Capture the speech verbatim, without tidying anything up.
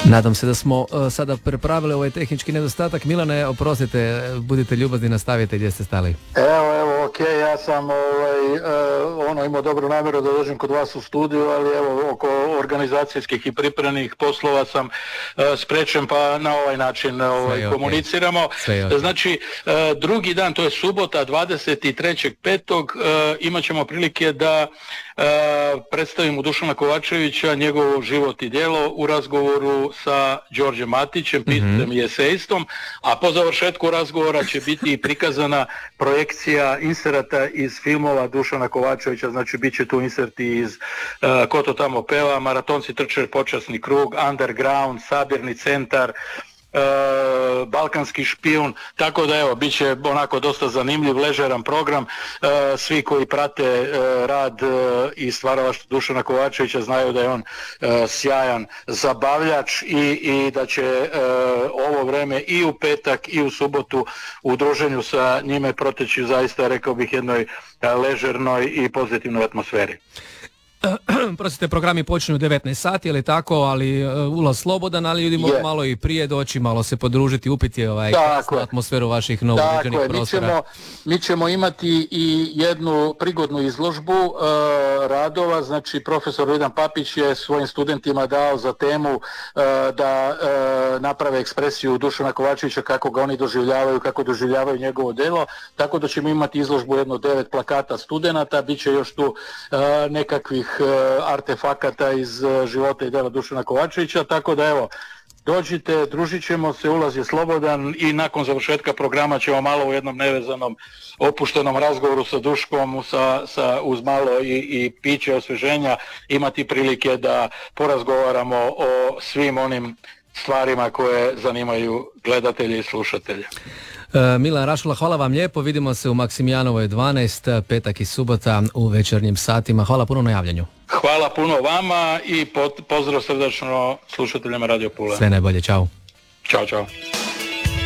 Nadam se da smo uh, sada prepravili ovaj tehnički nedostatak. Milane, oprostite, budite ljubazni, nastavite gdje ste stali. Evo, evo, ok, ja sam ovaj, uh, ono imao dobru namjeru da dođem kod vas u studiju, ali evo, oko organizacijskih i pripremnih poslova sam uh, sprečen, pa na ovaj način ovaj, komuniciramo. Okay. Znači, uh, drugi dan, to je subota, dvadeset trećeg petog Uh, imat ćemo prilike da uh, predstavimo Dušana Kovačevića, njegov život i djelo u razgovoru sa Đorđem Matićem, piscem mm-hmm. i esejistom, a po završetku razgovora će biti prikazana projekcija inserata iz filmova Dušana Kovačevića, znači bit će tu inserti iz uh, Ko to tamo peva, Maratonci trče počasni krug, Underground, Sabirni centar, E, Balkanski špijun, tako da evo, bit će onako dosta zanimljiv, ležeran program. E, svi koji prate e, rad e, i stvaralaštvo Dušana Kovačevića znaju da je on e, sjajan zabavljač i, i da će e, ovo vreme i u petak i u subotu u druženju sa njime proteći zaista, rekao bih, jednoj ležernoj i pozitivnoj atmosferi. Prosite, programi počinju u devetnaest sati, ali tako, ali uh, ulaz slobodan, ali ljudi mogu malo i prije doći, malo se podružiti, upiti ovaj atmosferu vaših novoviđenih prostora. Mi ćemo, mi ćemo imati i jednu prigodnu izložbu uh, radova, znači profesor Vidan Papić je svojim studentima dao za temu uh, da uh, naprave ekspresiju Dušana Kovačevića, kako ga oni doživljavaju, kako doživljavaju njegovo djelo, tako da ćemo imati izložbu jedno devet plakata studenata, bit će još tu uh, nekakvih artefakata iz života i djela Dušana Kovačevića, tako da evo, dođite, družit ćemo se, ulaz je slobodan i nakon završetka programa ćemo malo u jednom nevezanom, opuštenom razgovoru sa Duškom, sa, sa, uz malo i, i piće osvježenja imati prilike da porazgovaramo o svim onim stvarima koje zanimaju gledatelje i slušatelje. Milan Rašula, hvala vam lijepo, vidimo se u Maksimijanovoj dvanaest, petak i subota u večernjim satima. Hvala puno na javljanju. Hvala puno vama i pozdrav srdačno slušateljima Radio Pula. Sve najbolje, čao. Ćao, čao.